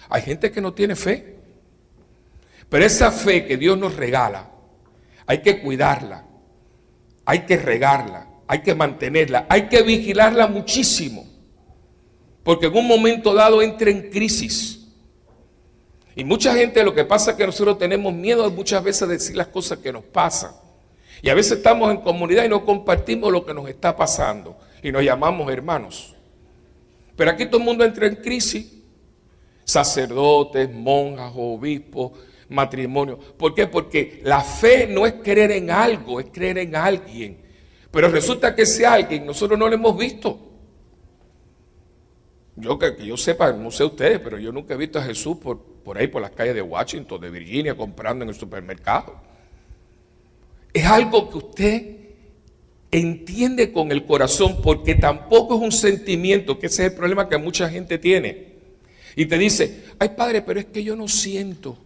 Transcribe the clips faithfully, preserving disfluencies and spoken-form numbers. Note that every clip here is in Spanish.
Hay gente que no tiene fe. Pero esa fe que Dios nos regala, hay que cuidarla, hay que regarla, hay que mantenerla, hay que vigilarla muchísimo. Porque en un momento dado entra en crisis. Y mucha gente, lo que pasa es que nosotros tenemos miedo muchas veces de decir las cosas que nos pasan. Y a veces estamos en comunidad y no compartimos lo que nos está pasando. Y nos llamamos hermanos. Pero aquí todo el mundo entra en crisis. Sacerdotes, monjas, obispos, matrimonio. ¿Por qué? Porque la fe no es creer en algo, es creer en alguien. Pero resulta que ese alguien nosotros no lo hemos visto. Yo que, que yo sepa, no sé ustedes, pero yo nunca he visto a Jesús por, por ahí, por las calles de Washington, de Virginia, comprando en el supermercado. Es algo que usted entiende con el corazón, porque tampoco es un sentimiento, que ese es el problema que mucha gente tiene. Y te dice, ay padre, pero es que yo no siento.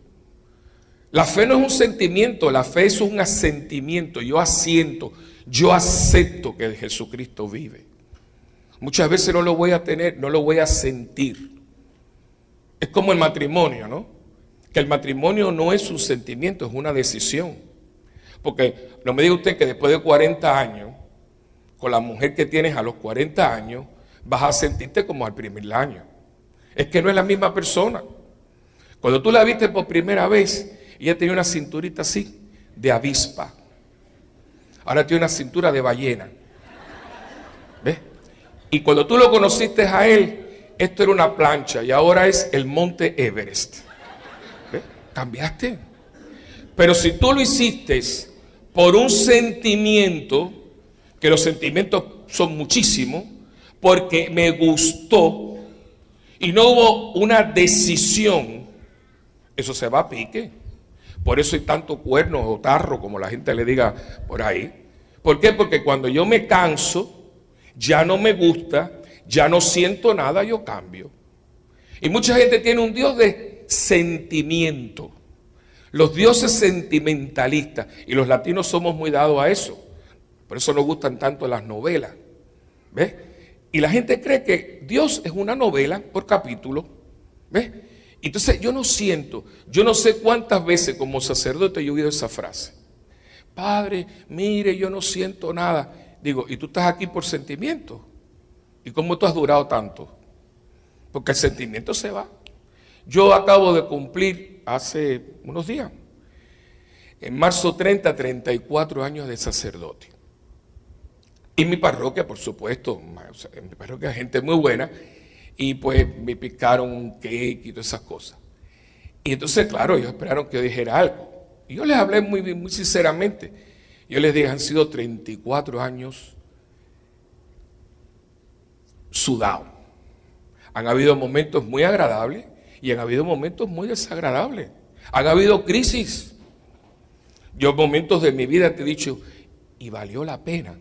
La fe no es un sentimiento, la fe es un asentimiento. Yo asiento, yo acepto que Jesucristo vive. Muchas veces no lo voy a tener, no lo voy a sentir. Es como el matrimonio, ¿no? Que el matrimonio no es un sentimiento, es una decisión. Porque no me diga usted que después de cuarenta años, con la mujer que tienes a los cuarenta años, vas a sentirte como al primer año. Es que no es la misma persona. Cuando tú la viste por primera vez, ella tenía una cinturita así, de avispa. Ahora tiene una cintura de ballena. ¿Ves? Y cuando tú lo conociste a él, esto era una plancha y ahora es el monte Everest. ¿Ves? Cambiaste. Pero si tú lo hiciste por un sentimiento, que los sentimientos son muchísimos, porque me gustó y no hubo una decisión, eso se va a pique. Por eso hay tanto cuerno o tarro, como la gente le diga por ahí. ¿Por qué? Porque cuando yo me canso, ya no me gusta, ya no siento nada, yo cambio. Y mucha gente tiene un Dios de sentimiento. Los dioses sentimentalistas. Y los latinos somos muy dados a eso. Por eso nos gustan tanto las novelas. ¿Ves? Y la gente cree que Dios es una novela por capítulo. ¿Ves? Entonces yo no siento, yo no sé cuántas veces como sacerdote yo he oído esa frase. Padre, mire, yo no siento nada. Digo, ¿y tú estás aquí por sentimiento? ¿Y cómo tú has durado tanto? Porque el sentimiento se va. Yo acabo de cumplir hace unos días, en marzo treinta, treinta y cuatro años de sacerdote. Y mi parroquia, por supuesto, en mi parroquia hay gente muy buena, y pues me picaron un cake y todas esas cosas. Y entonces, claro, ellos esperaron que yo dijera algo. Y yo les hablé muy, muy sinceramente. Yo les dije, han sido treinta y cuatro años sudados. Han habido momentos muy agradables y han habido momentos muy desagradables. Han habido crisis. Yo en momentos de mi vida te he dicho, y valió la pena.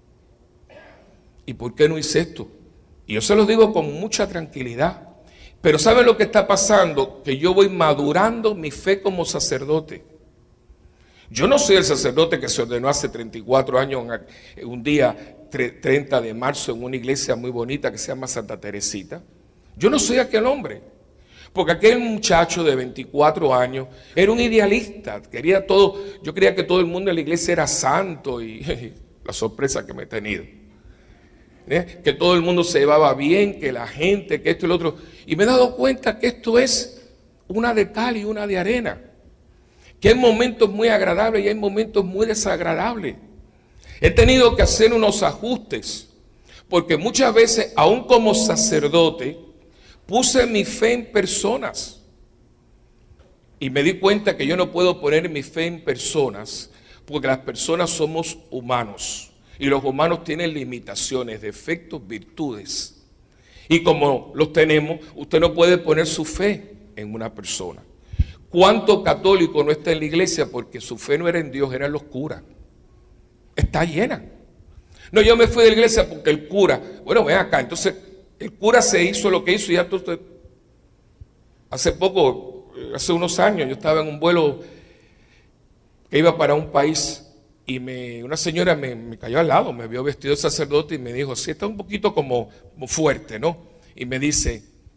¿Y por qué no hice esto? Y yo se los digo con mucha tranquilidad. Pero ¿saben lo que está pasando? Que yo voy madurando mi fe como sacerdote. Yo no soy el sacerdote que se ordenó hace treinta y cuatro años, un día treinta de marzo, en una iglesia muy bonita que se llama Santa Teresita. Yo no soy aquel hombre. Porque aquel muchacho de veinticuatro años era un idealista. Quería todo, yo creía que todo el mundo en la iglesia era santo y la sorpresa que me he tenido. ¿Eh? Que todo el mundo se llevaba bien, que la gente, que esto y lo otro. Y me he dado cuenta que esto es una de cal y una de arena. Que hay momentos muy agradables y hay momentos muy desagradables. He tenido que hacer unos ajustes. Porque muchas veces, aún como sacerdote, puse mi fe en personas. Y me di cuenta que yo no puedo poner mi fe en personas, porque las personas somos humanos. Y los humanos tienen limitaciones, defectos, virtudes. Y como los tenemos, usted no puede poner su fe en una persona. ¿Cuánto católico no está en la iglesia porque su fe no era en Dios, eran los curas? Está llena. No, yo me fui de la iglesia porque el cura, bueno, ven acá, entonces el cura se hizo lo que hizo y ya tú, hace poco, hace unos años, yo estaba en un vuelo que iba para un país. Y me, una señora me, me cayó al lado, me vio vestido de sacerdote y me dijo, sí, está un poquito como, como fuerte, ¿no? Y me dice,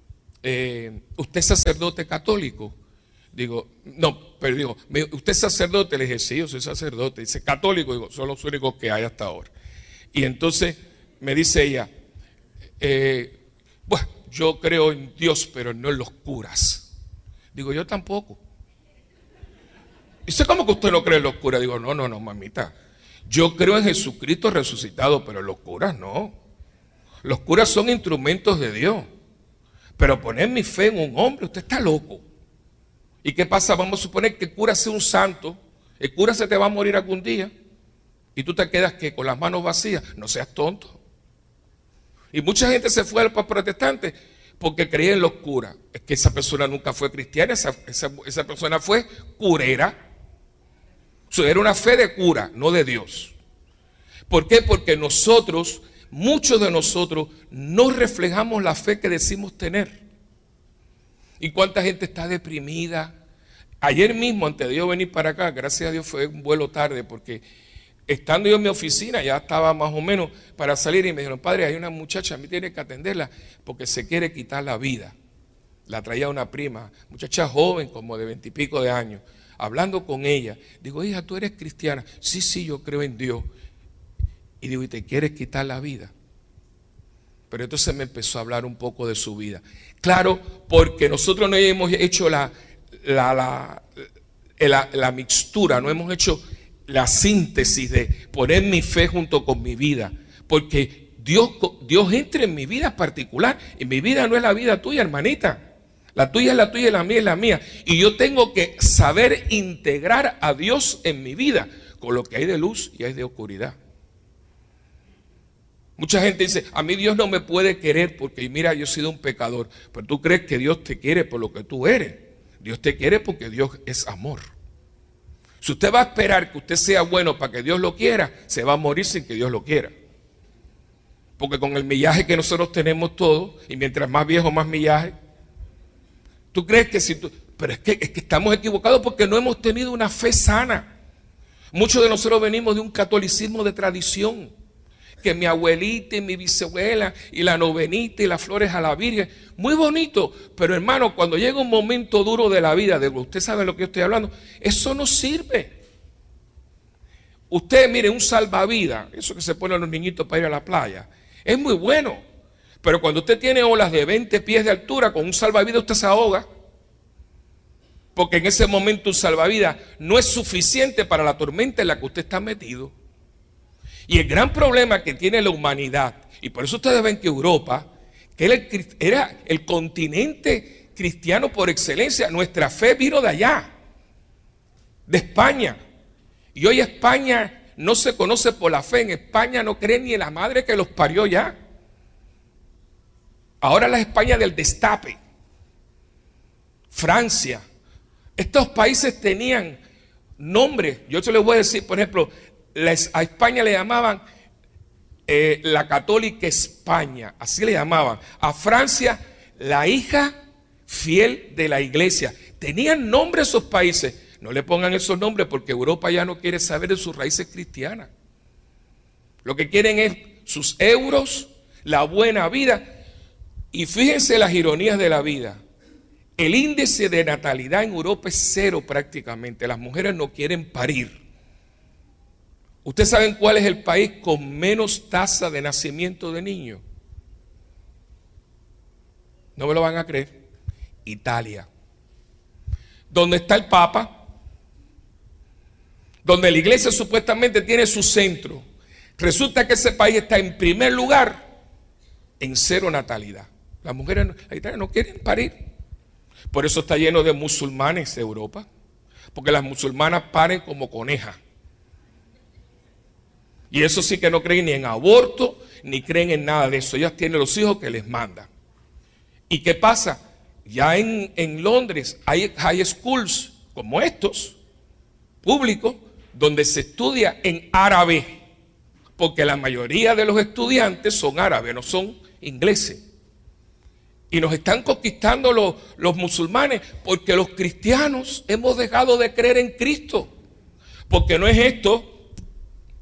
eh, ¿usted es sacerdote católico? Digo, no, pero digo, ¿usted es sacerdote? Le dije, sí, yo soy sacerdote. Dice, católico, digo, son los únicos que hay hasta ahora. Y entonces me dice ella, eh, bueno, yo creo en Dios, pero no en los curas. Digo, yo tampoco. Dice, ¿cómo que usted no cree en los curas? Digo, no, no, no, mamita. Yo creo en Jesucristo resucitado, pero los curas no. Los curas son instrumentos de Dios. Pero poner mi fe en un hombre, usted está loco. ¿Y qué pasa? Vamos a suponer que el cura sea un santo. El cura se te va a morir algún día. Y tú te quedas que con las manos vacías. No seas tonto. Y mucha gente se fue al protestante porque creía en los curas. Es que esa persona nunca fue cristiana. Esa, esa, esa persona fue curera. O sea, era una fe de cura, no de Dios. ¿Por qué? Porque nosotros, muchos de nosotros, no reflejamos la fe que decimos tener. ¿Y cuánta gente está deprimida? Ayer mismo, antes de yo venir para acá, gracias a Dios fue un vuelo tarde, porque estando yo en mi oficina, ya estaba más o menos para salir y me dijeron, padre, hay una muchacha, a mí tiene que atenderla porque se quiere quitar la vida. La traía una prima, muchacha joven, como de veintipico de años, hablando con ella. Digo, hija, ¿tú eres cristiana? Sí, sí, yo creo en Dios. Y digo, ¿y te quieres quitar la vida? Pero entonces me empezó a hablar un poco de su vida. Claro, porque nosotros no hemos hecho la, la, la, la, la mixtura, no hemos hecho la síntesis de poner mi fe junto con mi vida. Porque Dios, Dios entra en mi vida particular. Y mi vida no es la vida tuya, hermanita. La tuya es la tuya y la mía es la mía. Y yo tengo que saber integrar a Dios en mi vida con lo que hay de luz y hay de oscuridad. Mucha gente dice, a mí Dios no me puede querer porque mira, yo he sido un pecador. Pero tú crees que Dios te quiere por lo que tú eres. Dios te quiere porque Dios es amor. Si usted va a esperar que usted sea bueno para que Dios lo quiera, se va a morir sin que Dios lo quiera. Porque con el millaje que nosotros tenemos todos, y mientras más viejo, más millaje, tú crees que si tú... Pero es que, es que estamos equivocados porque no hemos tenido una fe sana. Muchos de nosotros venimos de un catolicismo de tradición. Que mi abuelita y mi bisabuela y la novenita y las flores a la Virgen, muy bonito, pero hermano, cuando llega un momento duro de la vida, de usted sabe lo que yo estoy hablando, eso no sirve. Usted mire un salvavidas, eso que se ponen los niñitos para ir a la playa, es muy bueno, pero cuando usted tiene olas de veinte pies de altura, con un salvavidas usted se ahoga, porque en ese momento un salvavidas no es suficiente para la tormenta en la que usted está metido. Y el gran problema que tiene la humanidad, y por eso ustedes ven que Europa, que era el, era el continente cristiano por excelencia, nuestra fe vino de allá, de España. Y hoy España no se conoce por la fe, en España no cree ni en la madre que los parió ya. Ahora la España del destape, Francia, estos países tenían nombres, yo se les voy a decir, por ejemplo, a España le llamaban eh, la católica España, así le llamaban. A Francia, la hija fiel de la iglesia. Tenían nombres esos países. No le pongan esos nombres porque Europa ya no quiere saber de sus raíces cristianas. Lo que quieren es sus euros, la buena vida. Y fíjense las ironías de la vida. El índice de natalidad en Europa es cero prácticamente. Las mujeres no quieren parir. ¿Ustedes saben cuál es el país con menos tasa de nacimiento de niños? No me lo van a creer. Italia. Donde está el Papa, donde la iglesia supuestamente tiene su centro. Resulta que ese país está en primer lugar en cero natalidad. Las mujeres la Italia no quieren parir. Por eso está lleno de musulmanes Europa. Porque las musulmanas paren como conejas. Y eso sí que no creen ni en aborto, ni creen en nada de eso. Ellas tienen los hijos que les mandan. ¿Y qué pasa? Ya en, en Londres hay high schools como estos, públicos, donde se estudia en árabe. Porque la mayoría de los estudiantes son árabes, no son ingleses. Y nos están conquistando los, los musulmanes porque los cristianos hemos dejado de creer en Cristo. Porque no es esto.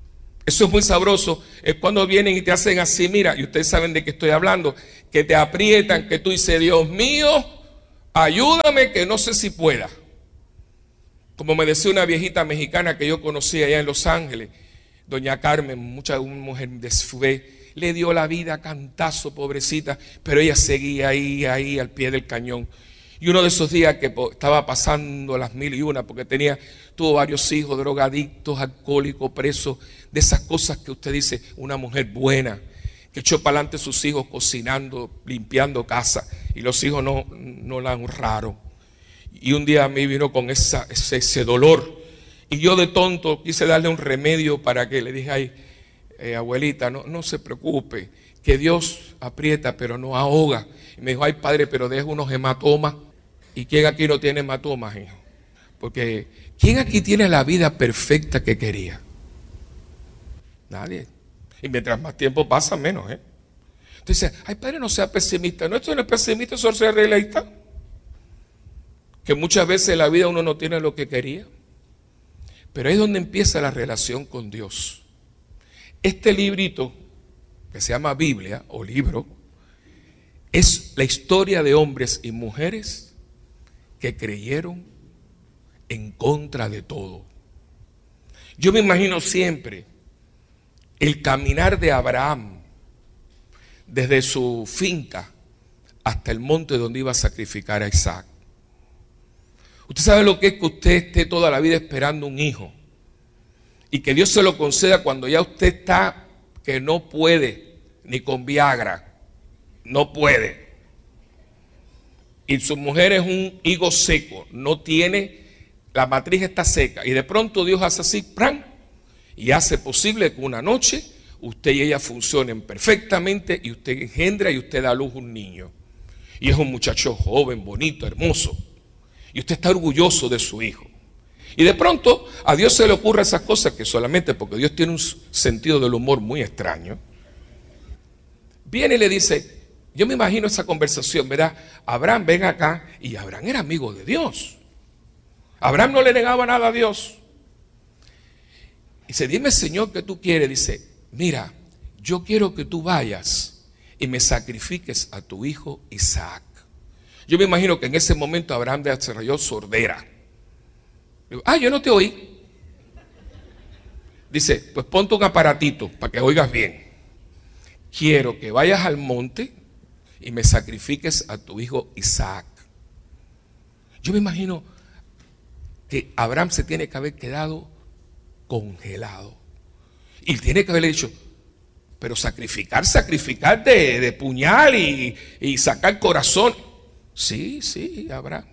Eso es muy sabroso. Es cuando vienen y te hacen así, mira, y ustedes saben de qué estoy hablando, que te aprietan, que tú dices, Dios mío, ayúdame que no sé si pueda. Como me decía una viejita mexicana que yo conocí allá en Los Ángeles, doña Carmen, mucha una mujer de fe, le dio la vida a cantazo, pobrecita, pero ella seguía ahí, ahí al pie del cañón. Y uno de esos días que estaba pasando las mil y una, porque tenía, tuvo varios hijos, drogadictos, alcohólicos, presos, de esas cosas que usted dice, una mujer buena, que echó para adelante sus hijos cocinando, limpiando casa, y los hijos no, no la honraron. Y un día a mí vino con esa, ese, ese dolor, y yo de tonto quise darle un remedio para que le dije, ay, eh, abuelita, no, no se preocupe, que Dios aprieta pero no ahoga. Y me dijo, ay padre, pero deja unos hematomas. ¿Y quién aquí no tiene hematomas, hijo? Porque ¿quién aquí tiene la vida perfecta que quería? Nadie. Y mientras más tiempo pasa, menos, ¿eh? Entonces, ay padre, no sea pesimista. No, esto no es pesimista, eso es ser realista. Que muchas veces en la vida uno no tiene lo que quería. Pero ahí es donde empieza la relación con Dios. Este librito, que se llama Biblia o libro, es la historia de hombres y mujeres que creyeron en contra de todo. Yo me imagino siempre el caminar de Abraham desde su finca hasta el monte donde iba a sacrificar a Isaac. Usted sabe lo que es que usted esté toda la vida esperando un hijo y que Dios se lo conceda cuando ya usted está que no puede ni con Viagra, no puede. Y su mujer es un higo seco, no tiene, la matriz está seca. Y de pronto Dios hace así, ¡pran! Y hace posible que una noche usted y ella funcionen perfectamente y usted engendra y usted da a luz un niño. Y es un muchacho joven, bonito, hermoso. Y usted está orgulloso de su hijo. Y de pronto a Dios se le ocurren esas cosas que solamente porque Dios tiene un sentido del humor muy extraño. Viene y le dice, yo me imagino esa conversación, ¿verdad? Abraham, ven acá. Y Abraham era amigo de Dios. Abraham no le negaba nada a Dios. Dice, dime Señor, ¿qué tú quieres? Dice, mira, yo quiero que tú vayas y me sacrifiques a tu hijo Isaac. Yo me imagino que en ese momento Abraham desarrolló sordera. Digo, ah, yo no te oí. Dice, pues ponte un aparatito para que oigas bien. Quiero que vayas al monte y me sacrifiques a tu hijo Isaac. Yo me imagino que Abraham se tiene que haber quedado congelado. Y tiene que haberle dicho, pero sacrificar, sacrificar de, de puñal y, y sacar corazón. Sí, sí, Abraham.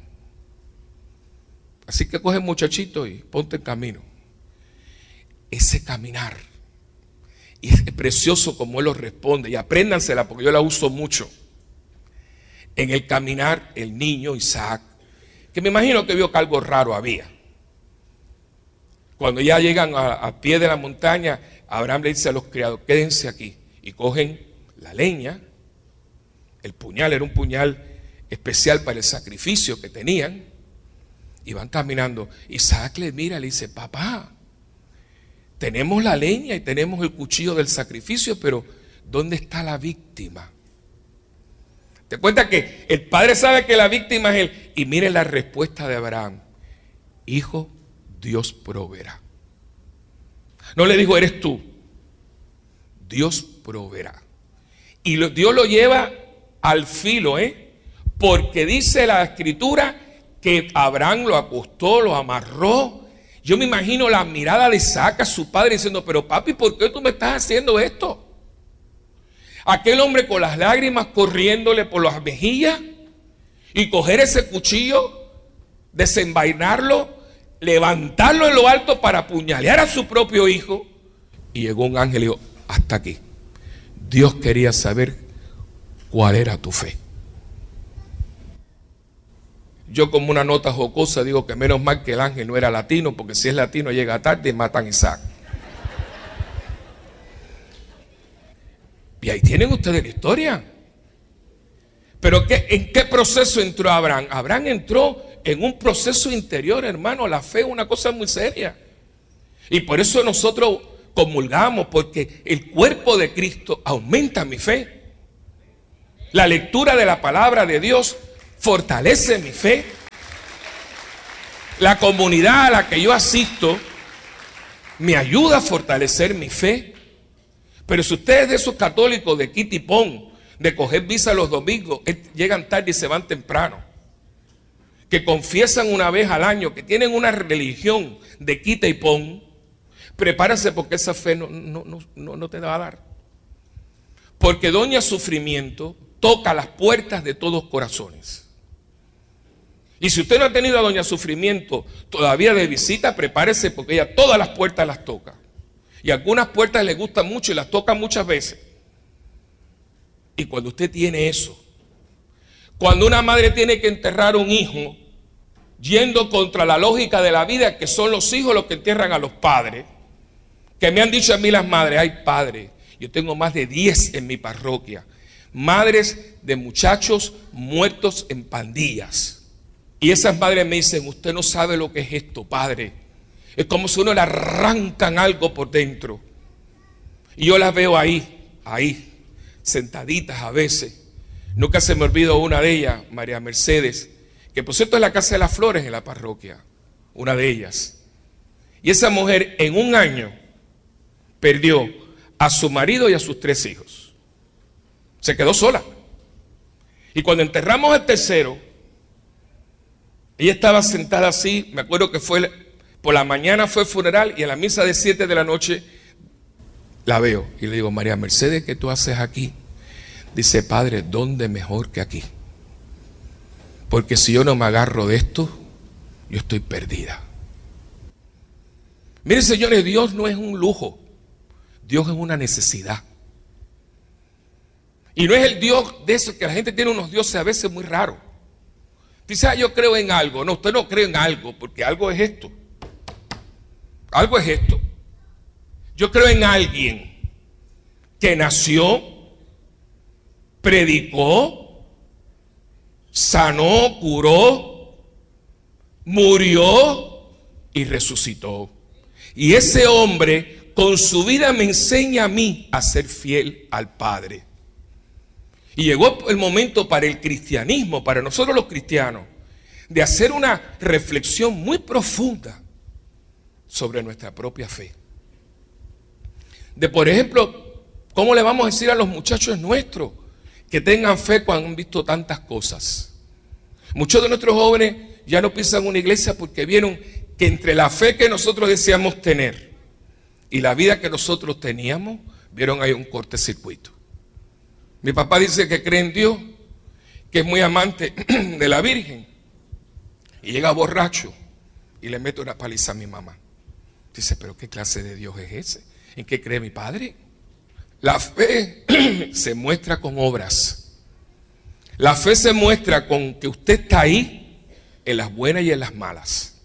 Así que coge muchachito y ponte en camino. Ese caminar. Y es precioso como él lo responde. Y apréndansela porque yo la uso mucho. En el caminar, el niño Isaac, que me imagino que vio que algo raro había. Cuando ya llegan a, a pie de la montaña, Abraham le dice a los criados, quédense aquí. Y cogen la leña, el puñal, era un puñal especial para el sacrificio que tenían, y van caminando. Isaac le mira y le dice, papá, tenemos la leña y tenemos el cuchillo del sacrificio, pero ¿dónde está la víctima? Te cuenta que el padre sabe que la víctima es él. Y mire la respuesta de Abraham. Hijo, Dios proveerá. No le dijo, eres tú. Dios proveerá. Y lo, Dios lo lleva al filo, ¿eh? Porque dice la escritura que Abraham lo acostó, lo amarró. Yo me imagino la mirada de Isaac a su padre diciendo, pero papi, ¿por qué tú me estás haciendo esto? Aquel hombre con las lágrimas corriéndole por las mejillas y coger ese cuchillo, desenvainarlo, levantarlo en lo alto para apuñalear a su propio hijo. Y llegó un ángel y dijo, hasta aquí. Dios quería saber cuál era tu fe. Yo como una nota jocosa digo que menos mal que el ángel no era latino, porque si es latino llega tarde y matan a Isaac. Y ahí tienen ustedes la historia. Pero ¿qué, ¿en qué proceso entró Abraham? Abraham entró en un proceso interior, hermano. La fe es una cosa muy seria. Y por eso nosotros comulgamos porque el cuerpo de Cristo aumenta mi fe. La lectura de la palabra de Dios fortalece mi fe. La comunidad a la que yo asisto me ayuda a fortalecer mi fe. Pero si ustedes de esos católicos de quita y pon, de coger visa los domingos, llegan tarde y se van temprano, que confiesan una vez al año, que tienen una religión de quita y pon, prepárase porque esa fe no, no, no, no te va a dar. Porque Doña Sufrimiento toca las puertas de todos corazones. Y si usted no ha tenido a Doña Sufrimiento todavía de visita, prepárese porque ella todas las puertas las toca. Y algunas puertas le gustan mucho y las toca muchas veces. Y cuando usted tiene eso, cuando una madre tiene que enterrar un hijo, yendo contra la lógica de la vida, que son los hijos los que entierran a los padres, que me han dicho a mí las madres, ay padre, yo tengo más de diez en mi parroquia, madres de muchachos muertos en pandillas. Y esas madres me dicen, usted no sabe lo que es esto, padre. Es como si uno le arrancan algo por dentro. Y yo las veo ahí, ahí, sentaditas a veces. Nunca se me olvidó una de ellas, María Mercedes, que por cierto es la Casa de las Flores en la parroquia, una de ellas. Y esa mujer en un año perdió a su marido y a sus tres hijos. Se quedó sola. Y cuando enterramos al tercero, ella estaba sentada así, me acuerdo que fue por la mañana fue el funeral y en la misa de siete de la noche la veo y le digo, María Mercedes, ¿qué tú haces aquí? Dice, padre, ¿dónde mejor que aquí? Porque si yo no me agarro de esto, yo estoy perdida. Miren, señores, Dios no es un lujo, Dios es una necesidad. Y no es el Dios de eso, que la gente tiene unos dioses a veces muy raros. Dice, ah, yo creo en algo. No, usted no cree en algo, porque algo es esto. Algo es esto. Yo creo en alguien que nació, predicó, sanó, curó, murió y resucitó. Y ese hombre con su vida me enseña a mí a ser fiel al Padre. Y llegó el momento para el cristianismo, para nosotros los cristianos, de hacer una reflexión muy profunda sobre nuestra propia fe. De, por ejemplo, ¿cómo le vamos a decir a los muchachos nuestros que tengan fe cuando han visto tantas cosas? Muchos de nuestros jóvenes ya no piensan una iglesia porque vieron que entre la fe que nosotros deseamos tener y la vida que nosotros teníamos, vieron ahí un cortocircuito. Mi papá dice que cree en Dios, que es muy amante de la Virgen. Y llega borracho y le mete una paliza a mi mamá. Dice, pero ¿qué clase de Dios es ese? ¿En qué cree mi padre? La fe se muestra con obras. La fe se muestra con que usted está ahí en las buenas y en las malas.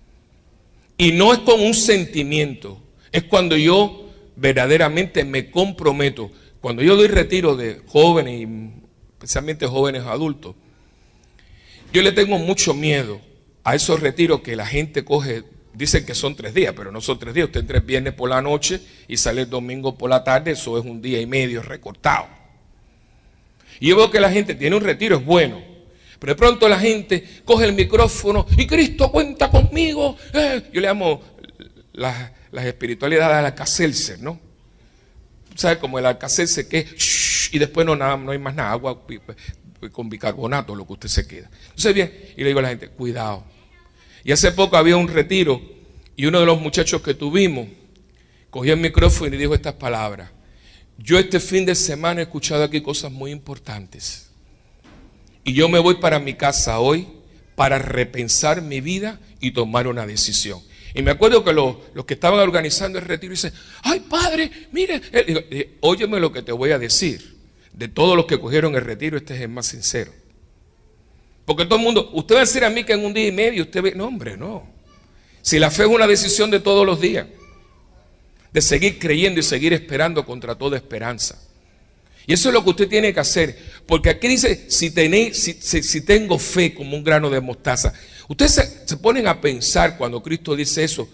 Y no es con un sentimiento, es cuando yo verdaderamente me comprometo. Cuando yo doy retiro de jóvenes, y especialmente jóvenes adultos, yo le tengo mucho miedo a esos retiros que la gente coge, dicen que son tres días, pero no son tres días. Usted entra el viernes por la noche y sale el domingo por la tarde, eso es un día y medio recortado. Y yo veo que la gente tiene un retiro, es bueno, pero de pronto la gente coge el micrófono y Cristo cuenta conmigo. Eh, yo le llamo las, las espiritualidades al Alka-Seltzer, ¿no? ¿Sabe? Como el Alka-Seltzer que shh, y después no, nada, no hay más nada, agua con bicarbonato, lo que usted se queda. Entonces bien, y le digo a la gente, cuidado. Y hace poco había un retiro y uno de los muchachos que tuvimos cogió el micrófono y dijo estas palabras: yo este fin de semana he escuchado aquí cosas muy importantes y yo me voy para mi casa hoy para repensar mi vida y tomar una decisión. Y me acuerdo que los, los que estaban organizando el retiro dicen, ay padre, mire, digo, óyeme lo que te voy a decir. De todos los que cogieron el retiro, este es el más sincero. Porque todo el mundo, usted va a decir a mí que en un día y medio usted ve, no hombre, no. Si la fe es una decisión de todos los días, de seguir creyendo y seguir esperando contra toda esperanza. Y eso es lo que usted tiene que hacer. Porque aquí dice, si, tenéis, si, si, si tengo fe como un grano de mostaza. Ustedes se, se ponen a pensar cuando Cristo dice eso.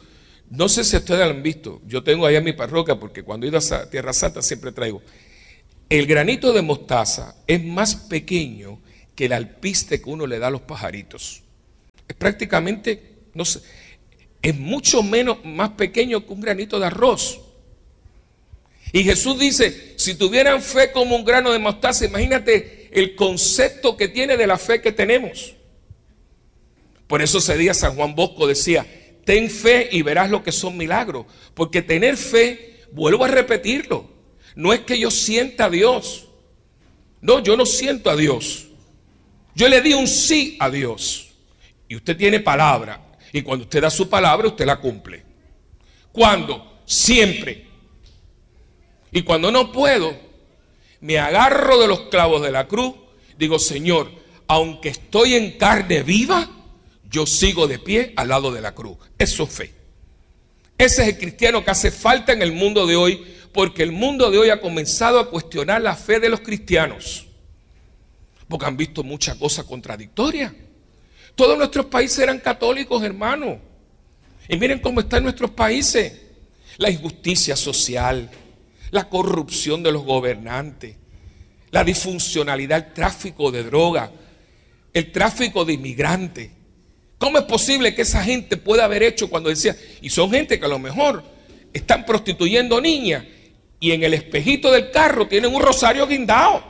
No sé si ustedes lo han visto. Yo tengo allá en mi parroquia, porque cuando he ido a Tierra Santa siempre traigo. El granito de mostaza es más pequeño que el alpiste que uno le da a los pajaritos. Es prácticamente, no sé, es mucho menos, más pequeño que un granito de arroz. Y Jesús dice, si tuvieran fe como un grano de mostaza, imagínate el concepto que tiene de la fe que tenemos. Por eso ese día San Juan Bosco decía, ten fe y verás lo que son milagros. Porque tener fe, vuelvo a repetirlo, no es que yo sienta a Dios. No, yo no siento a Dios. Yo le di un sí a Dios. Y usted tiene palabra. Y cuando usted da su palabra, usted la cumple. ¿Cuándo? Siempre. Y cuando no puedo, me agarro de los clavos de la cruz. Digo, Señor, aunque estoy en carne viva, yo sigo de pie al lado de la cruz. Eso es fe. Ese es el cristiano que hace falta en el mundo de hoy, porque el mundo de hoy ha comenzado a cuestionar la fe de los cristianos. Porque han visto muchas cosas contradictorias. Todos nuestros países eran católicos, hermanos. Y miren cómo están nuestros países. La injusticia social, la corrupción de los gobernantes, la disfuncionalidad, el tráfico de droga, el tráfico de inmigrantes. ¿Cómo es posible que esa gente pueda haber hecho cuando decía, y son gente que a lo mejor están prostituyendo niñas y en el espejito del carro tienen un rosario guindado?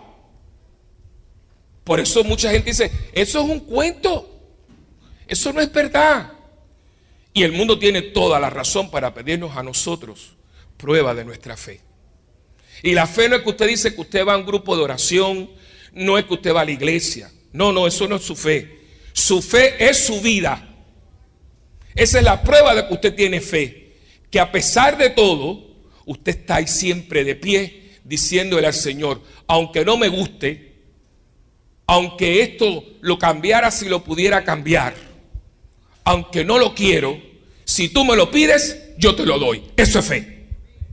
Por eso mucha gente dice, eso es un cuento, eso no es verdad. Y el mundo tiene toda la razón para pedirnos a nosotros prueba de nuestra fe. Y la fe no es que usted dice que usted va a un grupo de oración, no es que usted va a la iglesia. No, no, eso no es su fe. Su fe es su vida. Esa es la prueba de que usted tiene fe. Que a pesar de todo, usted está ahí siempre de pie, diciéndole al Señor, aunque no me guste, aunque esto lo cambiara si lo pudiera cambiar, aunque no lo quiero, si tú me lo pides, yo te lo doy. Eso es fe.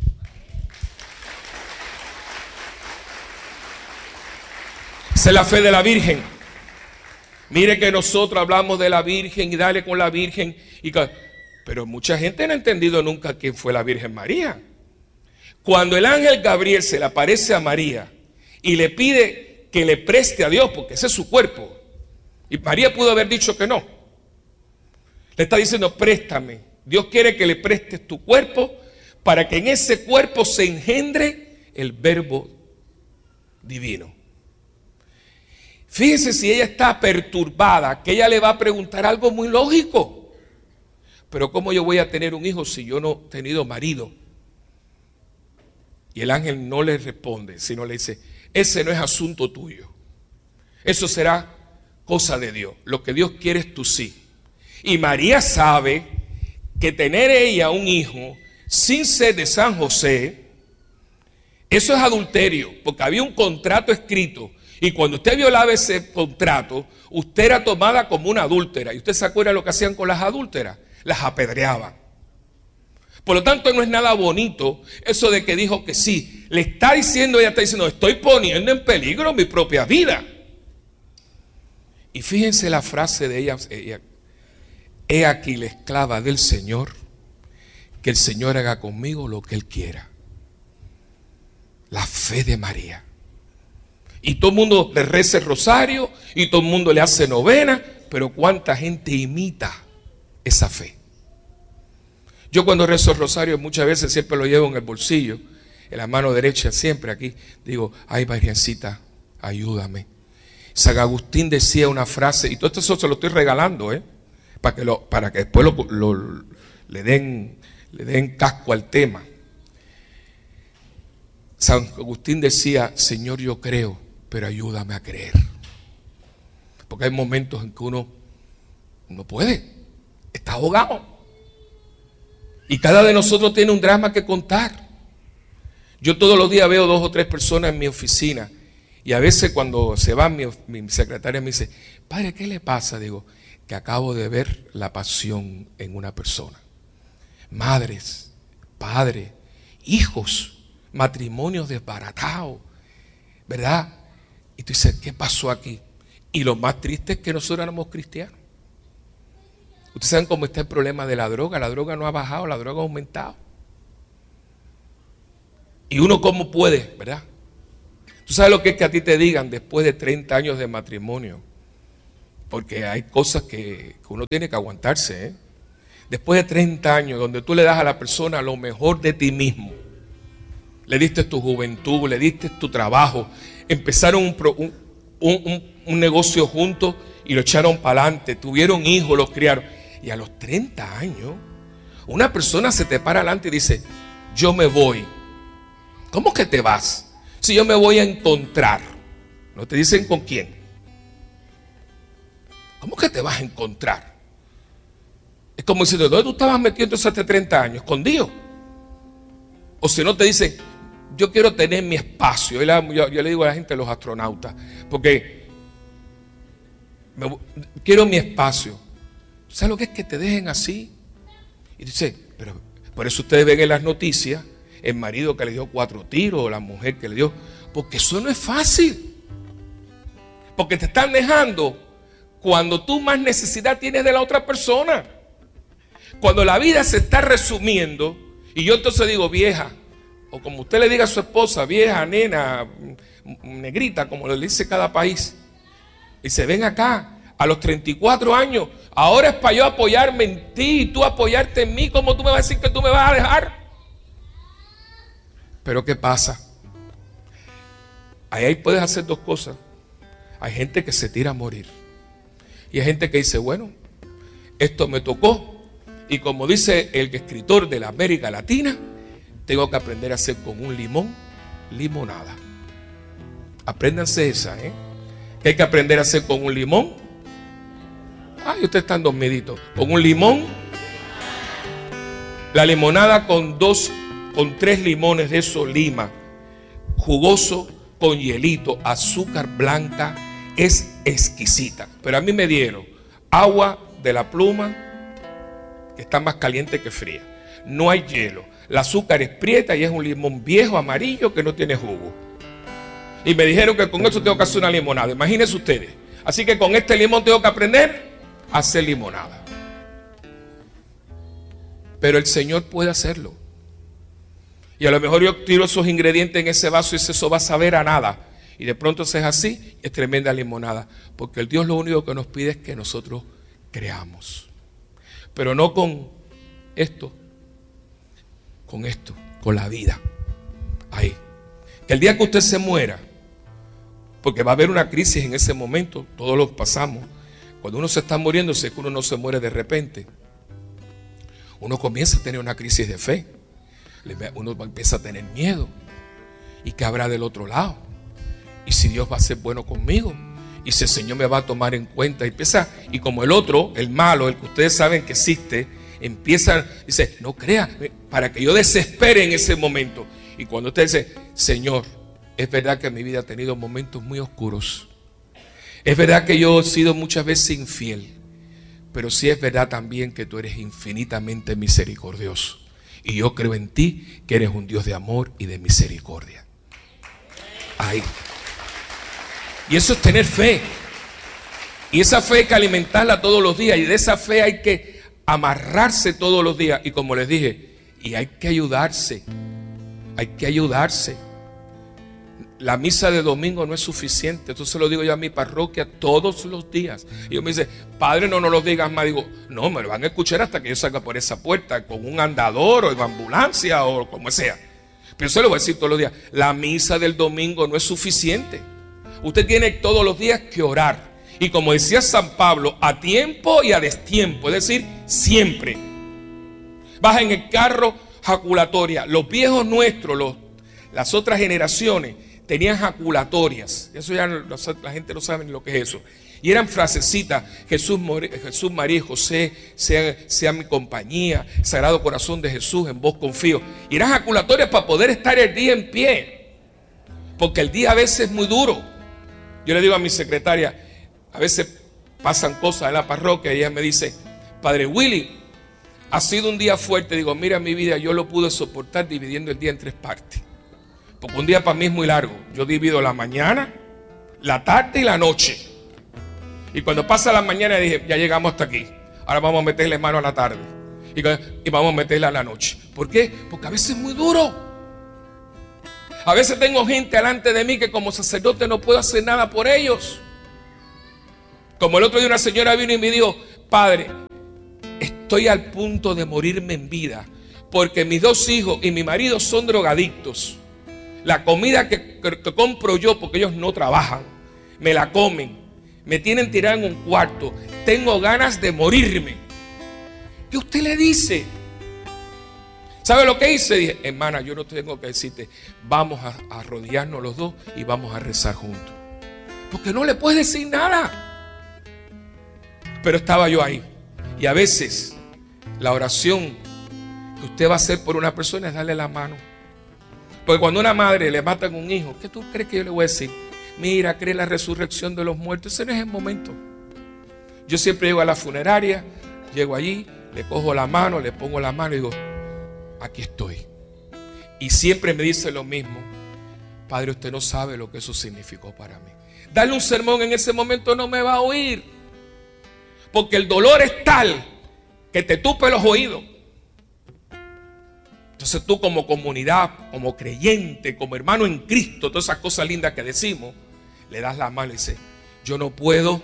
Esa es la fe de la Virgen. Mire que nosotros hablamos de la Virgen y dale con la Virgen. Y, pero mucha gente no ha entendido nunca quién fue la Virgen María. Cuando el ángel Gabriel se le aparece a María y le pide que le preste a Dios, porque ese es su cuerpo, y María pudo haber dicho que no. Le está diciendo, préstame. Dios quiere que le prestes tu cuerpo para que en ese cuerpo se engendre el verbo divino. Fíjense si ella está perturbada, que ella le va a preguntar algo muy lógico. Pero ¿cómo yo voy a tener un hijo si yo no he tenido marido? Y el ángel no le responde, sino le dice, ese no es asunto tuyo. Eso será cosa de Dios. Lo que Dios quiere es tu sí. Y María sabe que tener ella un hijo sin ser de San José, eso es adulterio, porque había un contrato escrito. Y cuando usted violaba ese contrato, usted era tomada como una adúltera. ¿Y usted se acuerda lo que hacían con las adúlteras? Las apedreaban. Por lo tanto, no es nada bonito eso de que dijo que sí. Le está diciendo, ella está diciendo, estoy poniendo en peligro mi propia vida. Y fíjense la frase de ella, ella, he aquí la esclava del Señor, que el Señor haga conmigo lo que Él quiera. La fe de María. Y todo el mundo le reza el rosario y todo el mundo le hace novena, pero cuánta gente imita esa fe. Yo cuando rezo el rosario muchas veces siempre lo llevo en el bolsillo, en la mano derecha, siempre aquí, digo, ay Virgencita, ayúdame. San Agustín decía una frase, y todo esto se lo estoy regalando, ¿eh? para, que lo, para que después lo, lo, le, den, le den casco al tema. San Agustín decía, Señor, yo creo, pero ayúdame a creer. Porque hay momentos en que uno no puede, está ahogado. Y cada de nosotros tiene un drama que contar. Yo todos los días veo dos o tres personas en mi oficina. Y a veces cuando se van, mi, mi secretaria me dice, padre, ¿qué le pasa? Digo, que acabo de ver la pasión en una persona. Madres, padres, hijos, matrimonios desbaratados, ¿verdad? Y tú dices, ¿qué pasó aquí? Y lo más triste es que nosotros éramos cristianos. Ustedes saben cómo está el problema de la droga. La droga no ha bajado, la droga ha aumentado. Y uno cómo puede, ¿verdad? Tú sabes lo que es que a ti te digan después de treinta años de matrimonio. Porque hay cosas que, que uno tiene que aguantarse, ¿eh? Después de treinta años donde tú le das a la persona lo mejor de ti mismo. Le diste tu juventud, le diste tu trabajo. Empezaron un, un, un, un negocio juntos y lo echaron para adelante. Tuvieron hijos, los criaron. Y a los treinta años, una persona se te para adelante y dice, yo me voy. ¿Cómo que te vas? Si yo me voy a encontrar. No te dicen con quién. ¿Cómo que te vas a encontrar? Es como diciendo, ¿dónde tú estabas metido entonces hace treinta años? ¿Escondido? O si no te dicen, yo quiero tener mi espacio. Yo, yo, yo le digo a la gente, a los astronautas, porque me, quiero mi espacio. ¿Sabes lo que es que te dejen así? Y dice, pero por eso ustedes ven en las noticias el marido que le dio cuatro tiros o la mujer que le dio, porque eso no es fácil. Porque te están dejando cuando tú más necesidad tienes de la otra persona. Cuando la vida se está resumiendo, y yo entonces digo vieja, o como usted le diga a su esposa, vieja, nena, negrita, como le dice cada país, y se ven acá, a los treinta y cuatro años, ahora es para yo apoyarme en ti y tú apoyarte en mí. ¿Cómo tú me vas a decir que tú me vas a dejar? Pero ¿qué pasa? Ahí puedes hacer dos cosas. Hay gente que se tira a morir. Y hay gente que dice, bueno, esto me tocó. Y como dice el escritor de la América Latina, tengo que aprender a hacer con un limón, limonada. Apréndanse esa, ¿eh? Que hay que aprender a hacer con un limón. Ay, ustedes están dormiditos. Con un limón. La limonada con dos, con tres limones de esos, lima, jugoso, con hielito, azúcar blanca, es exquisita. Pero a mí me dieron agua de la pluma, que está más caliente que fría. No hay hielo. El azúcar es prieta y es un limón viejo, amarillo, que no tiene jugo. Y me dijeron que con eso tengo que hacer una limonada. Imagínense ustedes. Así que con este limón tengo que aprender a hacer limonada. Pero el Señor puede hacerlo. Y a lo mejor yo tiro esos ingredientes en ese vaso y eso va a saber a nada. Y de pronto si es así, es tremenda limonada. Porque el Dios lo único que nos pide es que nosotros creamos. Pero no con esto, con esto, con la vida. Ahí. Que el día que usted se muera, porque va a haber una crisis en ese momento, todos los pasamos. Cuando uno se está muriendo, sé que uno no se muere de repente. Uno comienza a tener una crisis de fe. Uno empieza a tener miedo. ¿Y qué habrá del otro lado? ¿Y si Dios va a ser bueno conmigo? ¿Y si el Señor me va a tomar en cuenta? Y empieza, y como el otro, el malo, el que ustedes saben que existe, empieza, dice, no crea, para que yo desespere en ese momento. Y cuando usted dice, Señor, es verdad que mi vida ha tenido momentos muy oscuros. Es verdad que yo he sido muchas veces infiel. Pero sí es verdad también que tú eres infinitamente misericordioso. Y yo creo en ti que eres un Dios de amor y de misericordia. Ahí. Y eso es tener fe. Y esa fe hay que alimentarla todos los días. Y de esa fe hay que amarrarse todos los días. Y como les dije, y hay que ayudarse. Hay que ayudarse. La misa de domingo no es suficiente. Esto se lo digo yo a mi parroquia todos los días. Y yo me dice, padre, no nos lo digas más. Digo, no, me lo van a escuchar hasta que yo salga por esa puerta con un andador o en ambulancia o como sea. Pero eso lo voy a decir todos los días. La misa del domingo no es suficiente. Usted tiene todos los días que orar. Y como decía San Pablo, a tiempo y a destiempo. Es decir, siempre. Vas en el carro, jaculatoria. Los viejos nuestros, los, las otras generaciones, tenían jaculatorias. Eso ya la gente no sabe ni lo que es eso. Y eran frasecitas, Jesús, Jesús, María y José, sean, sean mi compañía, Sagrado Corazón de Jesús, en vos confío. Y eran jaculatorias para poder estar el día en pie. Porque el día a veces es muy duro. Yo le digo a mi secretaria, a veces pasan cosas en la parroquia y ella me dice, Padre Willy, ha sido un día fuerte. Digo, mira mi vida, yo lo pude soportar dividiendo el día en tres partes. Porque un día para mí es muy largo. Yo divido la mañana, la tarde y la noche. Y cuando pasa la mañana dije, ya llegamos hasta aquí. ahora vamos a meterle mano a la tarde. Y, y vamos a meterle a la noche. ¿Por qué? Porque a veces es muy duro. A veces tengo gente delante de mí que como sacerdote no puedo hacer nada por ellos. Como el otro día una señora vino y me dijo: padre, estoy al punto de morirme en vida porque mis dos hijos y mi marido son drogadictos. La comida que, que, que compro yo, porque ellos no trabajan, me la comen, me tienen tirado en un cuarto. Tengo ganas de morirme. ¿Qué usted le dice? ¿Sabe lo que hice? Dije: hermana, yo no tengo que decirte, vamos a, a arrodillarnos los dos y vamos a rezar juntos. Porque no le puedes decir nada. Pero estaba yo ahí. Y a veces la oración que usted va a hacer por una persona es darle la mano. Porque cuando a una madre le matan un hijo, ¿qué tú crees que yo le voy a decir? Mira, cree la resurrección de los muertos. Ese no es el momento. Yo siempre llego a la funeraria, llego allí, le cojo la mano, le pongo la mano y digo: aquí estoy. Y siempre me dice lo mismo: padre, usted no sabe lo que eso significó para mí. Darle un sermón en ese momento no me va a oír, porque el dolor es tal que te tupe los oídos. Entonces tú, como comunidad, como creyente, como hermano en Cristo, todas esas cosas lindas que decimos, le das la mano y dices: yo no puedo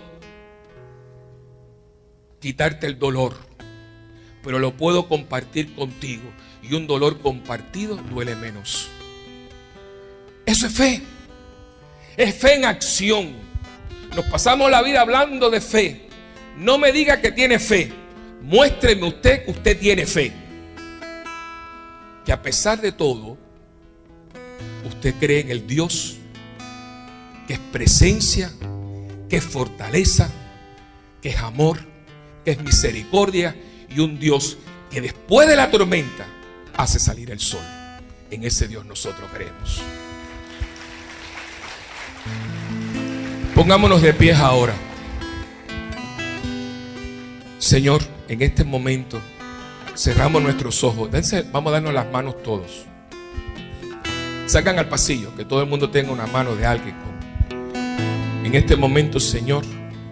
quitarte el dolor, pero lo puedo compartir contigo. Y un dolor compartido duele menos. Eso es fe. Es fe en acción. Nos pasamos la vida hablando de fe. No me diga que tiene fe. Muéstreme usted que usted tiene fe. Que a pesar de todo, usted cree en el Dios que es presencia, que es fortaleza, que es amor, que es misericordia, y un Dios que después de la tormenta hace salir el sol. En ese Dios nosotros creemos. Pongámonos de pies ahora. Señor, en este momento cerramos nuestros ojos. Dense, vamos a darnos las manos todos. Sacan al pasillo, que todo el mundo tenga una mano de alguien. En este momento, Señor,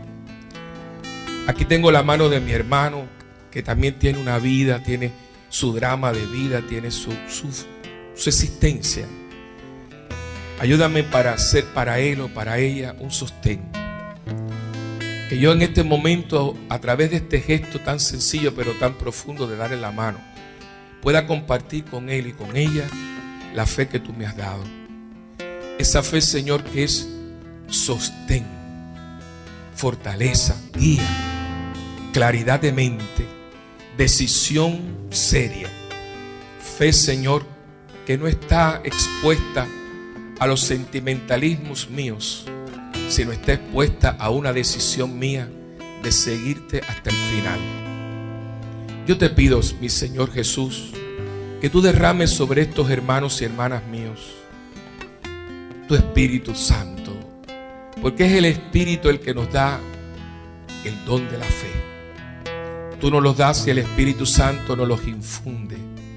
aquí tengo la mano de mi hermano, que también tiene una vida, tiene su drama de vida, tiene su, su, su existencia. Ayúdame para ser para él o para ella un sostén. Que yo en este momento, a través de este gesto tan sencillo pero tan profundo de darle la mano, pueda compartir con él y con ella la fe que tú me has dado. Esa fe, Señor, que es sostén, fortaleza, guía, claridad de mente, decisión seria. Fe, Señor, que no está expuesta a los sentimentalismos míos, sino está expuesta a una decisión mía de seguirte hasta el final. Yo te pido, mi Señor Jesús, que tú derrames sobre estos hermanos y hermanas míos tu Espíritu Santo, porque es el Espíritu el que nos da el don de la fe. Tú nos los das y el Espíritu Santo nos los infunde.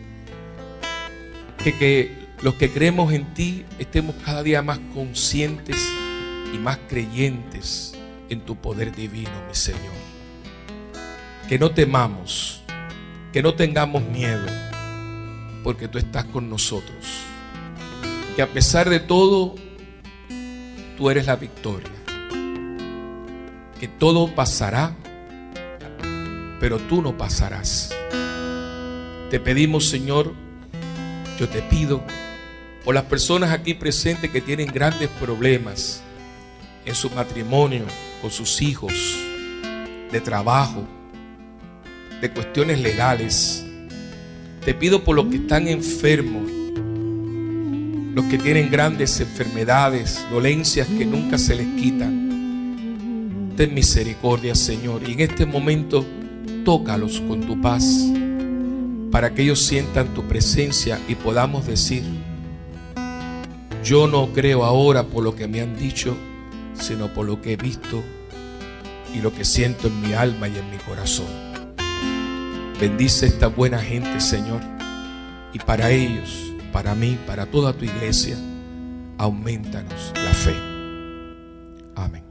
Que, que los que creemos en ti estemos cada día más conscientes y más creyentes en tu poder divino, mi Señor. Que no temamos, que no tengamos miedo, porque tú estás con nosotros. Que a pesar de todo, tú eres la victoria. Que todo pasará, pero tú no pasarás. Te pedimos, Señor, yo te pido por las personas aquí presentes que tienen grandes problemas en su matrimonio, con sus hijos, de trabajo, de cuestiones legales. Te pido por los que están enfermos, los que tienen grandes enfermedades, dolencias que nunca se les quitan. Ten misericordia, Señor, y en este momento tócalos con tu paz, para que ellos sientan tu presencia y podamos decir: yo no creo ahora por lo que me han dicho, sino por lo que he visto y lo que siento en mi alma y en mi corazón. Bendice esta buena gente, Señor, y para ellos, para mí, para toda tu iglesia, aumentanos la fe. Amén.